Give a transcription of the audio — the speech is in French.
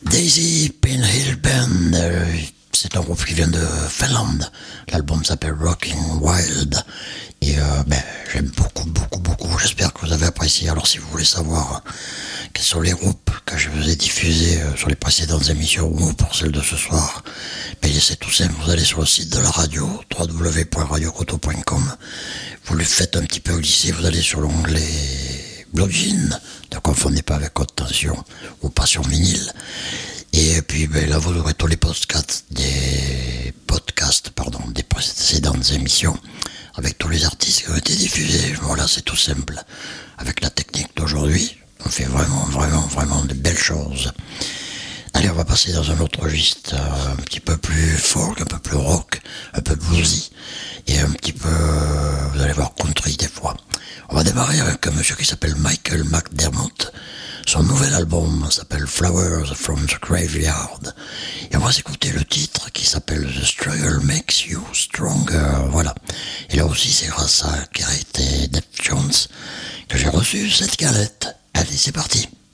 Daisy Pin Hill Band, c'est un groupe qui vient de Finlande. L'album s'appelle Rocking Wild. Et j'aime beaucoup. J'espère que vous avez apprécié. Alors si vous voulez savoir quels sont les groupes que je vous ai diffusés sur les précédentes émissions ou pour celle de ce soir, c'est tout simple. Vous allez sur le site de la radio, www.radiocoto.com. Vous le faites un petit peu glisser. Vous allez sur l'onglet Blogin. Ne confondez pas avec Haute Tension ou Passion Vinyle. Et puis là vous aurez tous les podcasts des précédentes émissions avec tous les artistes qui ont été diffusés. Voilà, c'est tout simple. Avec la technique d'aujourd'hui, on fait vraiment de belles choses. Allez, on va passer dans un autre registre un petit peu plus folk, un peu plus rock, un peu bluesy et un petit peu, vous allez voir, country des fois. On va démarrer avec un monsieur qui s'appelle Michael McDermott. Son nouvel album s'appelle Flowers from the Graveyard. Et on va s'écouter le titre qui s'appelle The Struggle Makes You Stronger. Voilà. Et là aussi, c'est grâce à Garrett et Dave Jones que j'ai reçu cette galette. Allez, c'est parti.